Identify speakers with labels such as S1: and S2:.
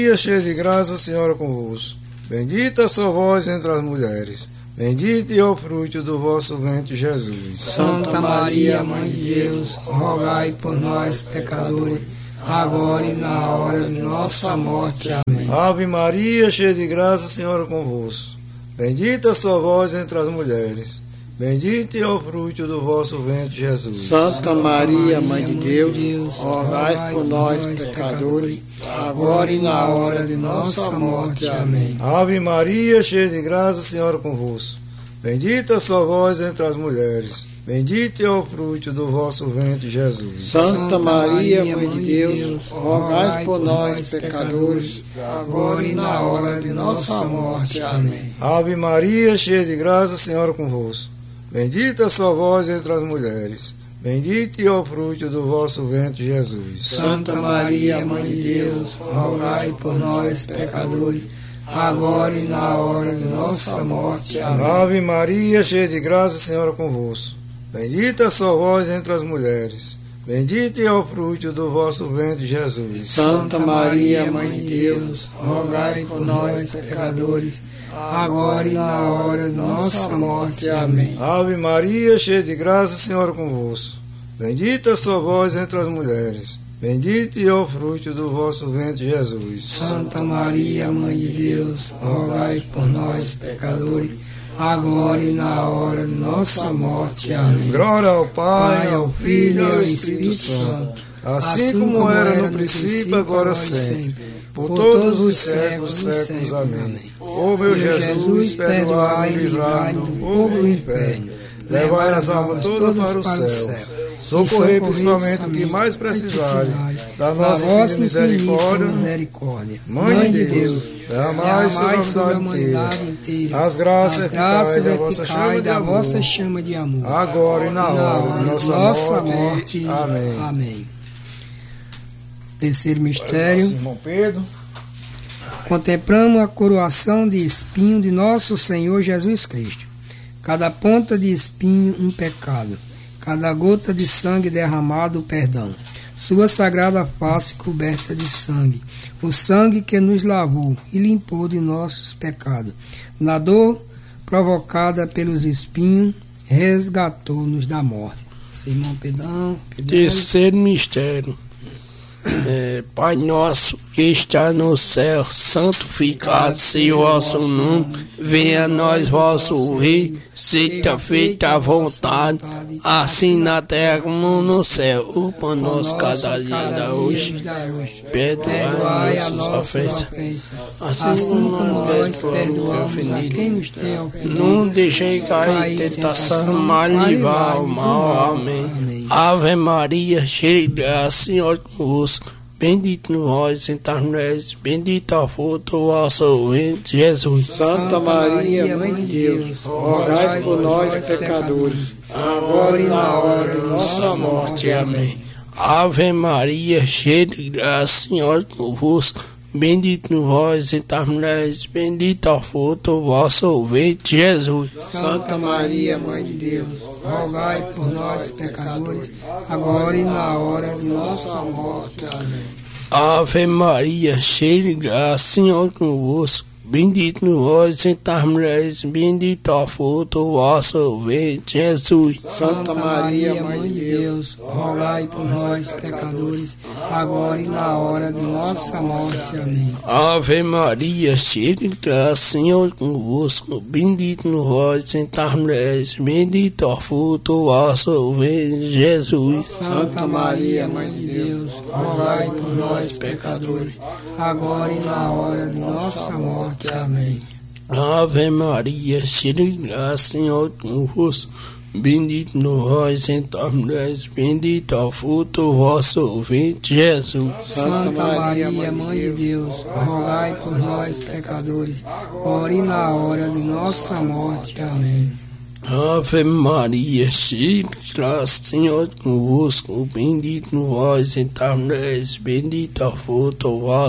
S1: Maria, cheia de graça, o Senhor é convosco. Bendita sois vós entre as mulheres. Bendito é o fruto do vosso ventre, Jesus.
S2: Santa Maria, Mãe de Deus, rogai por nós, pecadores, agora e na hora de nossa morte. Amém.
S1: Ave Maria, cheia de graça, o Senhor é convosco. Bendita sois vós entre as mulheres. Bendito é o fruto do vosso ventre, Jesus.
S2: Santa Maria, Mãe de Deus, rogai por nós, pecadores, agora e na hora de nossa morte. Amém.
S1: Ave Maria, cheia de graça, o Senhor é convosco. Bendita sois vós entre as mulheres. Bendito é o fruto do vosso ventre, Jesus.
S2: Santa Maria, Mãe de Deus, rogai por nós, pecadores, agora e na hora de nossa morte. Amém.
S1: Ave Maria, cheia de graça, o Senhor é convosco. Bendita sois vós entre as mulheres. Bendito é o fruto do vosso ventre, Jesus.
S2: Santa Maria, Mãe de Deus, rogai por nós, pecadores, agora e na hora de nossa morte. Amém.
S1: Ave Maria, cheia de graça, o Senhor é convosco. Bendita sois vós entre as mulheres. Bendito é o fruto do vosso ventre, Jesus.
S2: Santa Maria, Mãe de Deus, rogai por nós, pecadores, agora e na hora de nossa morte. Amém.
S1: Ave Maria, cheia de graça, o Senhor é convosco. Bendita sois vós entre as mulheres. Bendito é o fruto do vosso ventre, Jesus.
S2: Santa Maria, Mãe de Deus, rogai por nós, pecadores, agora e na hora de nossa morte. Amém.
S1: Glória ao Pai,
S2: ao Filho e ao Espírito Santo,
S1: assim como era no princípio, agora sempre, por todos os séculos. Amém. Ó meu Jesus, perdoai e livrai-nos do fogo do inferno, levai as almas todas para o céu, socorrei principalmente o que mais precisarem da nossa misericórdia. Mãe de Deus, derramai sobre a humanidade inteira as graças eficazes da vossa chama de amor, agora e na hora de nossa morte.
S2: Amém. Terceiro mistério.
S1: Irmão Pedro.
S2: Contemplamos a coroação de espinho de nosso Senhor Jesus Cristo. Cada ponta de espinho, um pecado. Cada gota de sangue derramado, perdão. Sua sagrada face coberta de sangue. O sangue que nos lavou e limpou de nossos pecados. Na dor provocada pelos espinhos, resgatou-nos da morte. Irmão Pedrão.
S3: Terceiro mistério. Pai nosso que está no céu, santificado seja o vosso nome, venha a nós vosso reino, seja feita a vontade, assim na terra como no céu. O pão nosso cada dia da hoje, perdoai as nossas ofensas, assim como nós perdoamos a quem nos tem ofendido. Não deixei cair em tentação, mas livrai o mal. Amém. Ave Maria, cheia de graça, Senhor convosco. Bendito vós entre as mulheres, bendito é o fruto do vosso ventre, Jesus.
S2: Santa Maria, Mãe de Deus, rogai por nós, pecadores, agora e na hora de nossa morte. Amém.
S3: Ave Maria, cheia de graça, Senhor convosco. Bendito vós entre as mulheres, bendito é o fruto do vosso ventre, Jesus.
S2: Santa Maria, Mãe de Deus, rogai por nós, pecadores, agora e na hora de nossa morte. Amém.
S3: Ave Maria, cheia de graça, Senhor convosco. Bendito vós entre as mulheres, bendito é o fruto do vosso ventre, Jesus.
S2: Santa Maria, Mãe de Deus, rogai por nós, pecadores, agora e na hora de nossa morte. Amém.
S3: Ave Maria, cheia de graça, Senhor convosco. Bendito vós entre as mulheres, bendito é o fruto do vosso ventre, Jesus.
S2: Santa Maria, Mãe de Deus, rogai por nós, pecadores, agora e na hora de nossa morte. Amém.
S3: Ave Maria, cheia de graça, Senhor convosco. Bendito vós entre as mulheres, bendito é o fruto do vosso ventre, Jesus.
S2: Santa Maria, Mãe de Deus, rogai por nós, pecadores, agora e na hora de nossa morte. Amém.
S3: Ave Maria, cheia de graça, Senhor convosco. Bendito vós entre as mulheres, bendito é o fruto do vosso